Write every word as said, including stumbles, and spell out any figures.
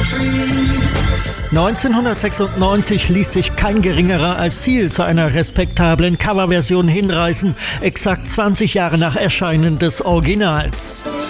neunzehnhundertsechsundneunzig ließ sich kein Geringerer als Seal zu einer respektablen Coverversion hinreißen, exakt zwanzig Jahre nach Erscheinen des Originals.